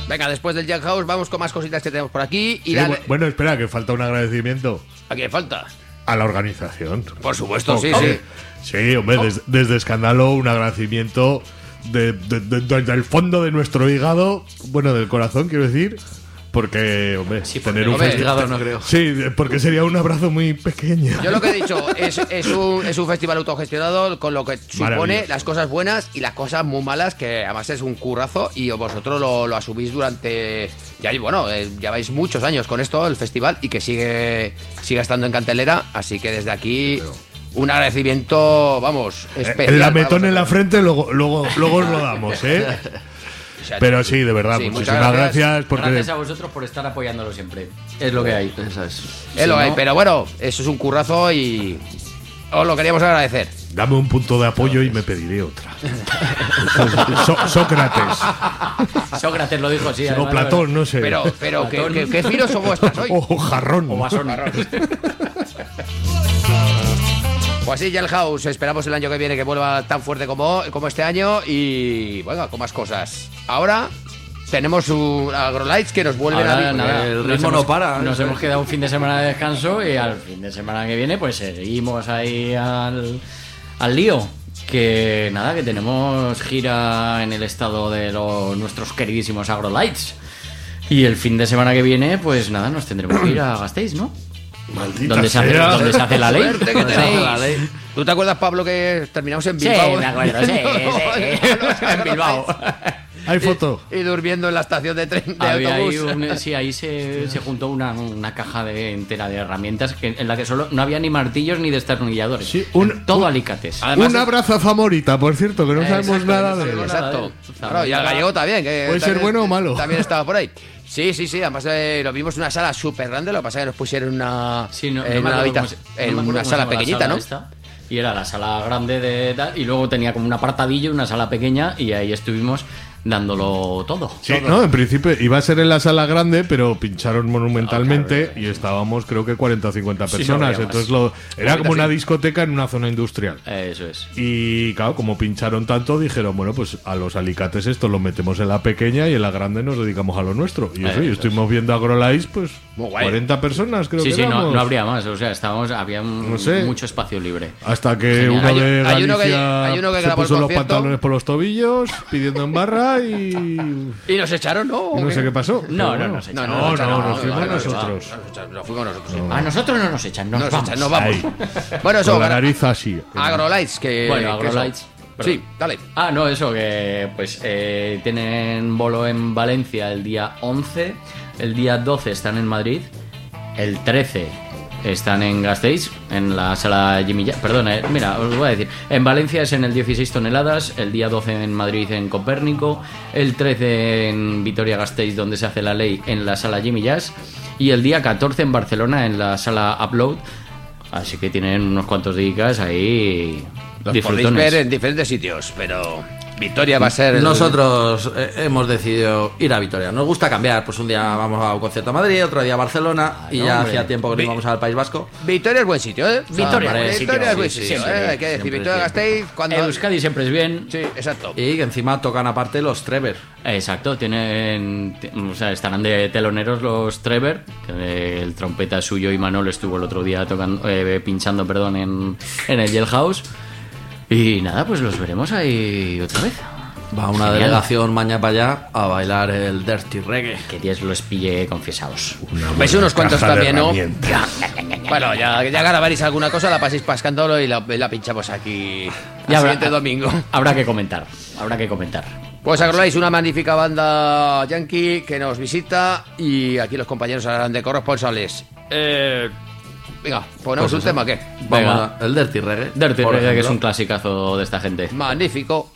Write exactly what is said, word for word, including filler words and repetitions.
Venga, después del Jailhouse vamos con más cositas que tenemos por aquí. Y Sí, dale... Bueno, espera, que falta un agradecimiento. ¿A quién falta? A la organización. Por supuesto, sí, Okay. sí. Sí, hombre, des- desde Escándalo un agradecimiento de- de- de- desde el fondo de nuestro hígado, bueno, del corazón, quiero decir, porque, hombre, Sí, porque tener un hombre, festival... Hígado no creo. Sí, porque sería un abrazo muy pequeño. Yo lo que he dicho es, es, un, es un festival autogestionado con lo que supone Maravilloso. las cosas buenas y las cosas muy malas, que además es un currazo y vosotros lo, lo asumís durante, ya bueno, eh, lleváis muchos años con esto, el festival, y que sigue, sigue estando en cartelera, así que desde aquí un agradecimiento, vamos, especial. El para lametón en la vosotros. frente luego, luego, luego os lo damos, ¿eh? O sea, Pero sí, de verdad, sí, muchísimas muchas gracias, gracias. porque... Gracias a vosotros por estar apoyándolo siempre. Es lo que hay. Esa es. es lo si hay, no- pero bueno, eso es un currazo y os lo queríamos agradecer. Dame un punto de apoyo y me pediré otra. So- Sócrates. Sócrates lo dijo, sí. O además, Platón, no sé. Pero, pero, ¿qué, Platón. qué, qué filósofo estás hoy? O jarrón. O vasón. Pues así, Jailhouse, esperamos el año que viene que vuelva tan fuerte como, como este año y, bueno, con más cosas. Ahora tenemos un Agrolights que nos vuelven Ahora, a... nada, el nos ritmo hemos- no para, Nos ¿eh? hemos quedado un fin de semana de descanso y al fin de semana que viene pues seguimos ahí al, al lío. Que nada, que tenemos gira en el estado de los, nuestros queridísimos Agrolights. Y el fin de semana que viene, pues nada, nos tendremos que ir a Gasteiz, ¿no? Maldita Donde se, hace, sea. donde se hace la ley. Suerte que Donde se hace tenéis. la ley. ¿Tú te acuerdas, Pablo, que terminamos en Sí, Bilbao? me acuerdo, sí, sí. En Bilbao. Hay foto. Y, y durmiendo en la estación de tren de Había ahí autobús. un- sí, ahí se, se juntó una, una caja de, entera de herramientas que, en la que solo no había ni martillos ni destornilladores. Sí, un- Todo un- alicates. Además, un abrazo a Zamorita, por cierto, que no sabemos Exacto, nada no de él. sabemos nada. Exacto. Zamorita. Claro, y al gallego también. Que Puede ser también- bueno o malo. También estaba por ahí. Sí, sí, sí. Además eh, lo vimos en una sala súper grande. Lo que pasa es que nos pusieron una, Sí, no, no en me una, acuerdo habita- cómo se- no en me acuerdo una cómo se sala llama la pequeñita, sala ¿no? esta. Y era la sala grande de tal, y luego tenía como un apartadillo y una sala pequeña y ahí estuvimos dándolo todo. Sí, no, en principio iba a ser en la sala grande, pero pincharon monumentalmente y estábamos creo que cuarenta o cincuenta Sí, no personas. había más. Entonces lo, era como una discoteca en una zona industrial. Eso es. Y claro, como pincharon tanto, dijeron, bueno, pues a los alicates estos los metemos en la pequeña y en la grande nos dedicamos a lo nuestro. Y eso, y Eso estuvimos viendo Agrolights, pues Muy guay. cuarenta personas creo Sí, que sí, no, éramos. no habría más. O sea, estábamos, había un- No sé. mucho espacio libre. Hasta que Genial. uno Hay- de hay Galicia uno que- hay uno que se grabó el puso los concierto. pantalones por los tobillos, pidiendo en barra y... Y nos echaron, ¿no? ¿O No qué? sé qué pasó. No, pero no bueno. nos No, echaron. no, No, nos echaron, no, nos fuimos no, no, nosotros. no, nos echaron, nos fuimos nosotros. sí. A nosotros no nos echan, nos Nos vamos. echan, nos vamos. Ahí. Bueno, eso, Con la gra- nariz así. Agrolights, que. Bueno, que eso. Agrolights. Sí, dale. Ah, no, eso, que pues eh, tienen bolo en Valencia el día once, el día doce están en Madrid, el trece están en Gasteiz, en la sala Jimmy Jazz. Perdón, eh, mira, os voy a decir. En Valencia es en el dieciséis toneladas, el día doce en Madrid en Copérnico, el trece en Vitoria-Gasteiz, donde se hace la ley, en la sala Jimmy Jazz, y el día catorce en Barcelona, en la sala Upload. Así que tienen unos cuantos días ahí. Los podéis disfrutones. ver en diferentes sitios, pero Vitoria va a ser. el- Nosotros eh, hemos decidido ir a Vitoria. Nos gusta cambiar. Pues un día vamos a un concierto a Madrid, otro día a Barcelona. y no, ya hombre. hacía tiempo que no Vi- íbamos al País Vasco. Vitoria es buen sitio, ¿eh? Vitoria Ah, es buen Vitoria sitio, es buen sí, sitio, siempre, ¿eh? Hay que decir, siempre, Vitoria Gasteiz, cuando. Euskadi siempre es bien. Sí, exacto. Y que encima tocan aparte los Trevor. Exacto, tienen, t- o sea, estarán de teloneros los Trevor, que el trompeta suyo y Manol estuvo el otro día tocando, eh, pinchando, perdón, en, en el Jailhouse. Y nada, pues los veremos ahí otra vez. Va una Genial. delegación mañana para allá a bailar el Dirty Reggae. Que Dios los pille confesados. Veis unos cuantos caja de también, ¿no? herramientas. Bueno, ya, ya grabaréis alguna cosa, la paséis pascándolo y la, la pinchamos aquí el Ya habrá- siguiente domingo. Habrá que comentar, habrá que comentar. Pues Agrolights, una magnífica banda yankee que nos visita y aquí los compañeros harán de corresponsales. Eh, venga, ponemos Pues un eso. tema, ¿qué? Vamos Venga. a- el Dirty Reggae. Dirty por Reggae, que es ejemplo. un clasicazo de esta gente. Magnífico.